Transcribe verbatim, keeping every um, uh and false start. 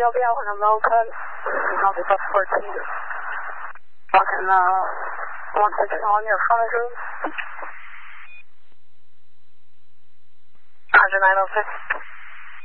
标标可能冇佢，然後你不會知嘅。我can uh, want to turn on your phone. Roger nine oh six.